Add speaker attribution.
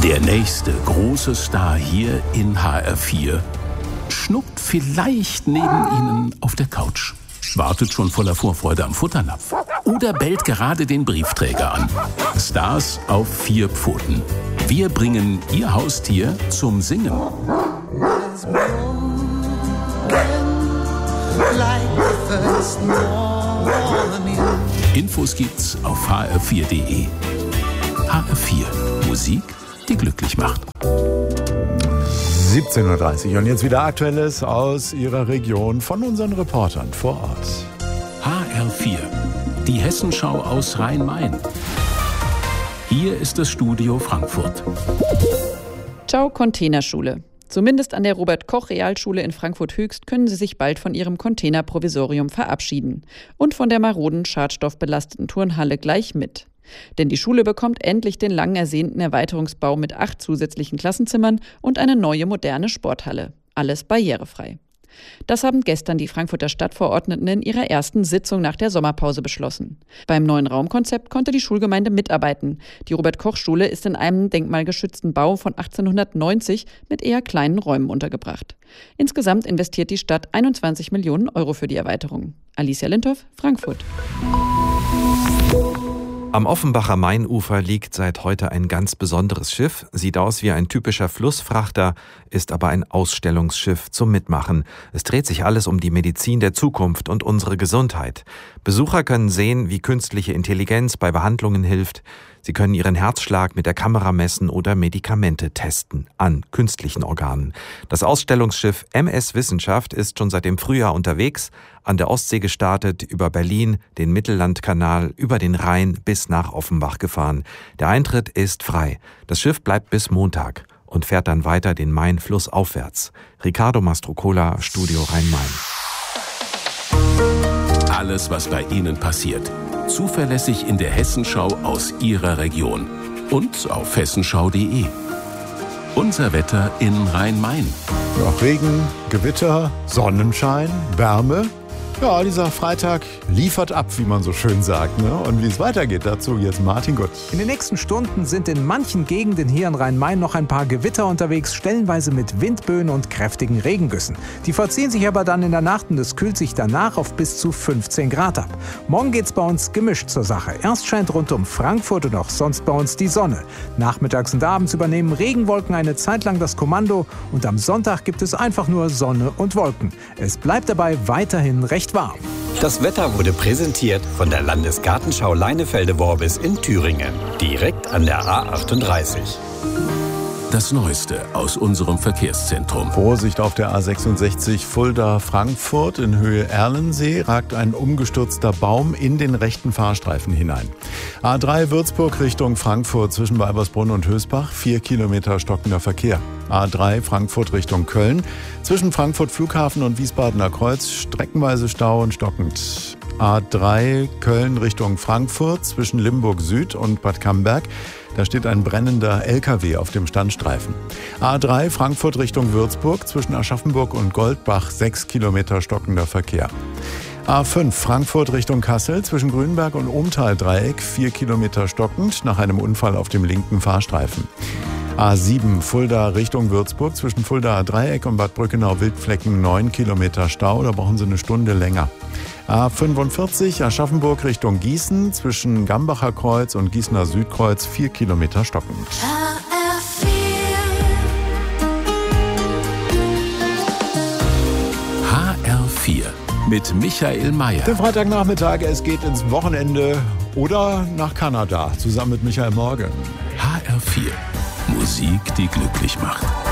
Speaker 1: Der nächste große Star hier in HR4 schnuckt vielleicht neben Ihnen auf der Couch, wartet schon voller Vorfreude am Futternapf oder bellt gerade den Briefträger an. Stars auf 4 Pfoten. Wir bringen Ihr Haustier zum Singen. Infos gibt's auf hr4.de. HR4. Musik, die glücklich macht.
Speaker 2: 17:30 Uhr und jetzt wieder Aktuelles aus Ihrer Region von unseren Reportern vor Ort.
Speaker 1: HR4, die Hessenschau aus Rhein-Main. Hier ist das Studio Frankfurt.
Speaker 3: Ciao Containerschule. Zumindest an der Robert-Koch-Realschule in Frankfurt-Höchst können Sie sich bald von Ihrem Containerprovisorium verabschieden. Und von der maroden, schadstoffbelasteten Turnhalle gleich mit. Denn die Schule bekommt endlich den lang ersehnten Erweiterungsbau mit 8 zusätzlichen Klassenzimmern und eine neue moderne Sporthalle. Alles barrierefrei. Das haben gestern die Frankfurter Stadtverordneten in ihrer ersten Sitzung nach der Sommerpause beschlossen. Beim neuen Raumkonzept konnte die Schulgemeinde mitarbeiten. Die Robert-Koch-Schule ist in einem denkmalgeschützten Bau von 1890 mit eher kleinen Räumen untergebracht. Insgesamt investiert die Stadt 21 Millionen Euro für die Erweiterung. Alicia Lindhoff, Frankfurt.
Speaker 4: Am Offenbacher Mainufer liegt seit heute ein ganz besonderes Schiff. Sieht aus wie ein typischer Flussfrachter, ist aber ein Ausstellungsschiff zum Mitmachen. Es dreht sich alles um die Medizin der Zukunft und unsere Gesundheit. Besucher können sehen, wie künstliche Intelligenz bei Behandlungen hilft. Sie können ihren Herzschlag mit der Kamera messen oder Medikamente testen an künstlichen Organen. Das Ausstellungsschiff MS Wissenschaft ist schon seit dem Frühjahr unterwegs, an der Ostsee gestartet, über Berlin, den Mittellandkanal, über den Rhein bis nach Offenbach gefahren. Der Eintritt ist frei. Das Schiff bleibt bis Montag und fährt dann weiter den Main-Fluss aufwärts. Ricardo Mastrocola, Studio Rhein-Main.
Speaker 1: Alles, was bei Ihnen passiert. Zuverlässig in der Hessenschau aus Ihrer Region. Und auf hessenschau.de. Unser Wetter in Rhein-Main.
Speaker 2: Ja, Regen, Gewitter, Sonnenschein, Wärme. Ja, dieser Freitag liefert ab, wie man so schön sagt. Ne? Und wie es weitergeht, dazu jetzt Martin Gott.
Speaker 5: In den nächsten Stunden sind in manchen Gegenden hier in Rhein-Main noch ein paar Gewitter unterwegs, stellenweise mit Windböen und kräftigen Regengüssen. Die verziehen sich aber dann in der Nacht und es kühlt sich danach auf bis zu 15 Grad ab. Morgen geht's bei uns gemischt zur Sache. Erst scheint rund um Frankfurt und auch sonst bei uns die Sonne. Nachmittags und abends übernehmen Regenwolken eine Zeit lang das Kommando und am Sonntag gibt es einfach nur Sonne und Wolken. Es bleibt dabei weiterhin recht warm.
Speaker 6: Das Wetter wurde präsentiert von der Landesgartenschau Leinefelde-Worbis in Thüringen, direkt an der A38.
Speaker 1: Das Neueste aus unserem Verkehrszentrum.
Speaker 2: Vorsicht auf der A66 Fulda-Frankfurt in Höhe Erlensee ragt ein umgestürzter Baum in den rechten Fahrstreifen hinein. A3 Würzburg Richtung Frankfurt zwischen Weibersbrunn und Hösbach, 4 Kilometer stockender Verkehr. A3 Frankfurt Richtung Köln zwischen Frankfurt Flughafen und Wiesbadener Kreuz streckenweise Stau und stockend. A3 Köln Richtung Frankfurt zwischen Limburg Süd und Bad Camberg. Da steht ein brennender LKW auf dem Standstreifen. A3 Frankfurt Richtung Würzburg zwischen Aschaffenburg und Goldbach 6 Kilometer stockender Verkehr. A5 Frankfurt Richtung Kassel zwischen Grünberg und Ohmtal-Dreieck 4 Kilometer stockend nach einem Unfall auf dem linken Fahrstreifen. A7 Fulda Richtung Würzburg zwischen Fuldaer Dreieck und Bad Brückenau-Wildflecken 9 Kilometer Stau, da brauchen Sie eine Stunde länger. A45 Aschaffenburg Richtung Gießen zwischen Gambacher Kreuz und Gießener Südkreuz 4 Kilometer stockend.
Speaker 1: HR4 mit Michael Mayer.
Speaker 2: Der Freitagnachmittag, es geht ins Wochenende oder nach Kanada, zusammen mit Michael Morgan.
Speaker 1: HR4, Musik, die glücklich macht.